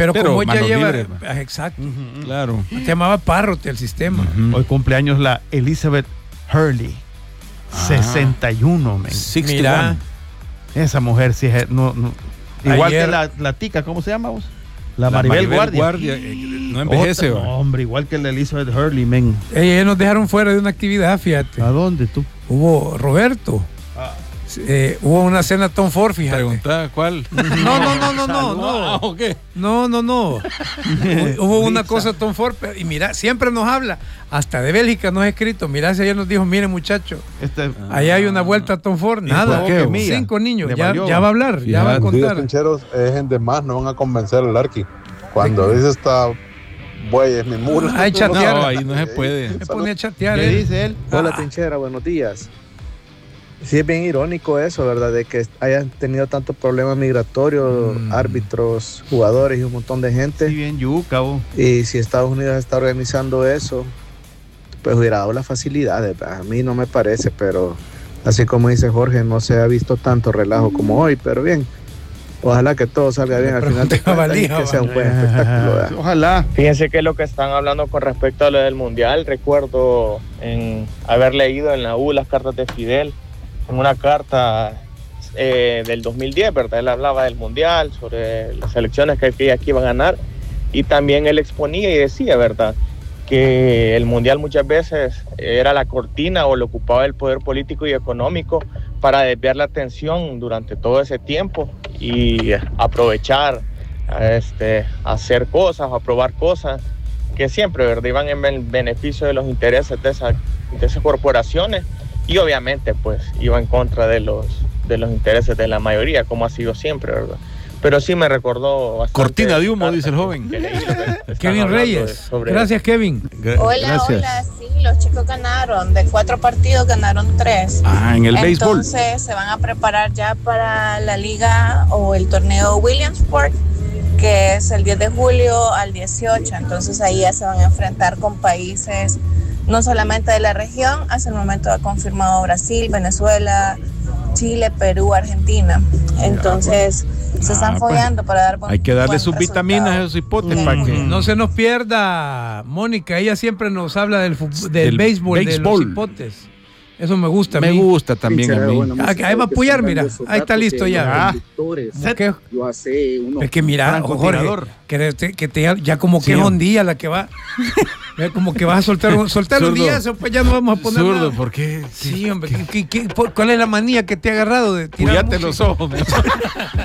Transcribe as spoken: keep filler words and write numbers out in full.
Pero, Pero como ella manos lleva... libres, ah, exacto. Uh-huh. Claro. Se llamaba Parrot el sistema. Uh-huh. Hoy cumpleaños la Elizabeth Hurley. Ah. sesenta y uno, men. sesenta y uno. Mira. Esa mujer sí es... No, no. Igual Ayer- que la, la tica, ¿cómo se llama vos? La, La Maribel, Maribel Guardia. Guardia, eh, no envejece, Otra- va. no, hombre, igual que la Elizabeth Hurley, men. Ellos nos dejaron fuera de una actividad, fíjate. ¿A dónde tú? Hubo Roberto. Ah. Eh, hubo una cena Tom Ford, fíjate. Preguntá cuál. No, no, no, no, no, Ah, no. ok. No, no, no. Hubo una cosa Tom Ford, pero- y mira, siempre nos habla, hasta de Bélgica nos ha escrito, mira, si ayer nos dijo, miren muchachos, Este, allá hay una vuelta a Tom Ford, ¿Y nada, por qué, amiga? cinco niños, Le ya, valió, ya va a hablar, ya Fíjate. va a Días contar. pincheros, es gente más, no van a convencer al Arqui. Cuando dice esta buey es mi mula. Ay, chatear. No, ahí no se puede. Se pone a chatear, ¿qué ¿eh? dice él? Hola, Ah. Trinchera, buenos días. Sí, es bien irónico eso, ¿verdad? De que hayan tenido tantos problemas migratorios, Mm. árbitros, jugadores y un montón de gente. Sí, bien yuca, vos. Y si Estados Unidos está organizando eso, pues hubiera dado las facilidades, ¿verdad? A mí no me parece, pero así como dice Jorge, no se ha visto tanto relajo como hoy, pero bien. Ojalá que todo salga bien al final de pregunté a cuentas y Valija, que sea un va. buen espectáculo, ¿verdad? Ojalá. Fíjense que lo que están hablando con respecto a lo del Mundial, recuerdo en haber leído en la U las cartas de Fidel, en una carta eh, del dos mil diez, ¿verdad? Él hablaba del Mundial, sobre las elecciones que aquella que iba a ganar, y también él exponía y decía, ¿verdad?, que el Mundial muchas veces era la cortina o lo ocupaba el poder político y económico para desviar la atención durante todo ese tiempo y aprovechar, este, hacer cosas o aprobar cosas que siempre, ¿verdad?, iban en ben- beneficio de los intereses de, esa, de esas corporaciones y obviamente pues iba en contra de los, de los intereses de la mayoría, como ha sido siempre, ¿verdad? Pero sí me recordó bastante. Cortina de humo, cartas dice el que- joven. que leí, ¿verdad? Están Kevin hablando de- Reyes. sobre- Gracias, Kevin. Gra- Hola, Gracias. hola, sí, los chicos ganaron, de cuatro partidos ganaron tres. Ah, en el béisbol. Entonces se van a preparar ya para la liga o el torneo Williamsport, que es el diez de julio al dieciocho. Entonces ahí ya se van a enfrentar con países no solamente de la región, hasta el momento ha confirmado Brasil, Venezuela, Chile, Perú, Argentina. Entonces se están Ah, pues, fogueando para dar buen Hay que darle buen sus resultado. vitaminas a esos hipotes para que. No se nos pierda, Mónica, ella siempre nos habla del, fu- del, Del béisbol, de béisbol. los hipotes. Eso me gusta a Me mí. gusta también a mí. Ah, ahí va a apoyar, mira. Ahí está listo ya. Ah. ¿Qué? Yo hace unos Es que mira, Jorge, francotirador. que te, que te- ya como que Sí, es hombre. ondilla la que va. Ya como que vas a soltar un, soltar un Zurdo. día, eso pues ya no vamos a poner Zurdo, nada. ¿por qué? Sí, hombre, ¿qué- qué- qué- por- ¿cuál es la manía que te ha agarrado de tirar Cuídate música? los ojos.